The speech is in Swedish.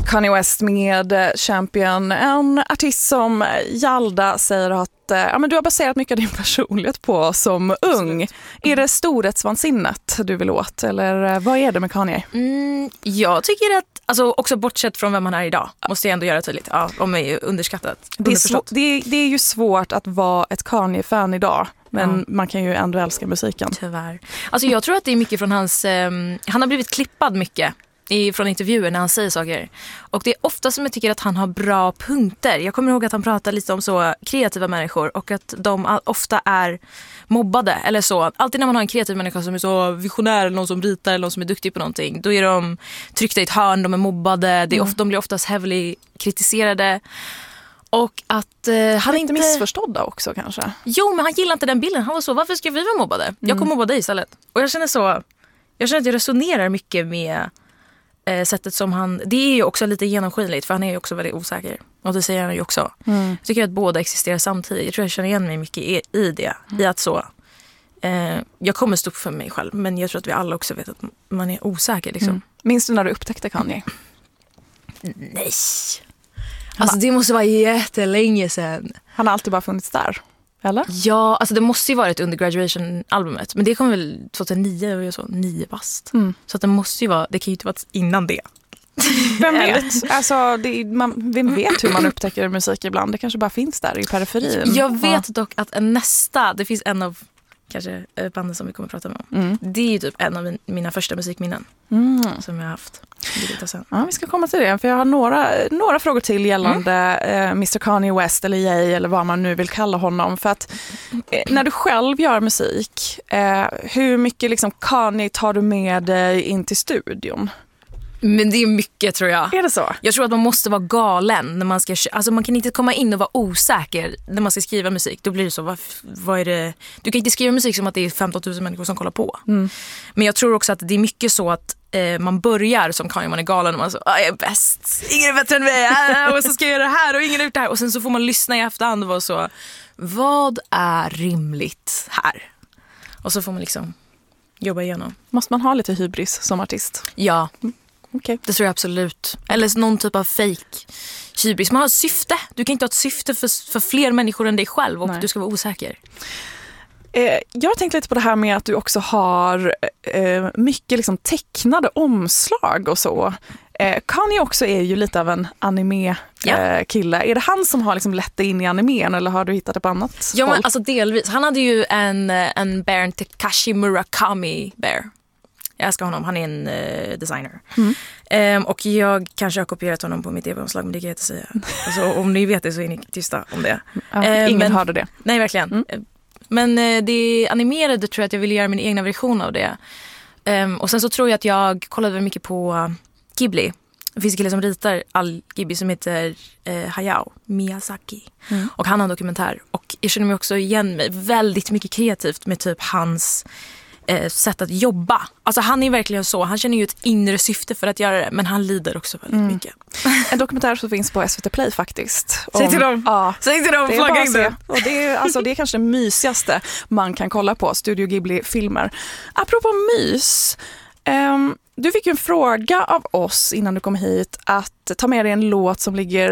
Kanye West med Champion, en artist som Jalda säger att men du har baserat mycket av din personlighet på som ung. Är det storhetsvansinnet du vill åt, eller vad är det med Kanye? Jag tycker att, alltså också bortsett från vem man är idag, måste jag ändå göra tydligt, om jag är underskattat. Det är ju svårt att vara ett Kanye-fan idag, men man kan ju ändå älska musiken. Tyvärr. Alltså jag tror att det är mycket från hans, han har blivit klippad mycket från intervjuer när han säger saker. Och det är ofta som jag tycker att han har bra punkter. Jag kommer ihåg att han pratar lite om så kreativa människor och att de ofta är mobbade eller så. Alltid när man har en kreativ människa som är så visionär eller någon som ritar eller någon som är duktig på någonting, då är de tryckta i ett hörn, de är mobbade. Det är de blir oftast heavily kritiserade. Och att han inte missförstådda också kanske. Jo, men han gillar inte den bilden. Han var så, varför ska vi vara mobbade? Jag kommer mobba dig istället. Och jag känner att jag resonerar mycket med sättet som han, det är ju också lite genomskinligt för han är ju också väldigt osäker och det säger han ju också. Jag tycker att båda existerar samtidigt. Jag tror jag känner igen mig mycket i det, i att så jag kommer stå upp för mig själv, men jag tror att vi alla också vet att man är osäker liksom. Minns du när du upptäckte Kanye? Nej. Alltså det måste vara jättelänge sedan. Han har alltid bara funnits där, eller? Ja, alltså det måste ju varit under Graduation-albumet. Men det kom väl 2009 och jag så 9 bast. Så att det måste ju vara, det kan ju inte vara innan det. Vem vet? Alltså, vem vet hur man upptäcker musik ibland? Det kanske bara finns där i periferin. Jag vet dock att det finns en av kanske banden som vi kommer att prata med om. Det är ju typ en av mina första musikminnen som jag har haft. Ja, vi ska komma till det, för jag har några frågor till gällande Mr. Kanye West eller Jay eller vad man nu vill kalla honom. För att när du själv gör musik, hur mycket liksom Kanye tar du med dig in till studion? Men det är mycket, tror jag. Är det så? Jag tror att man måste vara galen när man ska, alltså man kan inte komma in och vara osäker när man ska skriva musik. Då blir det så, vad är det? Du kan inte skriva musik som att det är 15 000 människor som kollar på. Men jag tror också att det är mycket så att man börjar som Kanye, man är galen och man så, jag är bäst, ingen är bättre än mig, och så ska jag göra det här och ingen har gjort det här. Och sen så får man lyssna i efterhand och vara så, vad är rimligt här? Och så får man liksom jobba igenom. Måste man ha lite hybris som artist? Ja. Okay. Det tror jag absolut. Eller någon typ av fake hybris. Man har ett syfte. Du kan inte ha ett syfte för fler människor än dig själv och du ska vara osäker. Jag har tänkt lite på det här med att du också har mycket liksom tecknade omslag och så. Kanye också är ju lite av en anime-kille. Är det han som har liksom lett dig in i animen eller har du hittat det på annat? Ja, men alltså delvis. Han hade ju en bear, en Takashi Murakami bear. Jag älskar honom, han är en designer. Och jag kanske har kopierat honom på mitt e-omslag, men det kan jag inte säga. Alltså, om ni vet det så är ni tysta om det. Ingen hörde det. Nej, verkligen. Men det animerade tror jag att jag ville göra min egna version av det. Och sen så tror jag att jag kollade mycket på Ghibli. Det finns en kille som ritar all Ghibli som heter Hayao Miyazaki. Och han har en dokumentär. Och jag känner mig också igen mig väldigt mycket kreativt med typ hans sätt att jobba. Alltså han är verkligen så. Han känner ju ett inre syfte för att göra det. Men han lider också väldigt mycket. En dokumentär som finns på SVT Play faktiskt. Säg till dem. Ja, säg till dem. Flagga in det. Och det är kanske det mysigaste man kan kolla på. Studio Ghibli-filmer. Apropå mys. Du fick ju en fråga av oss innan du kom hit att ta med dig en låt som ligger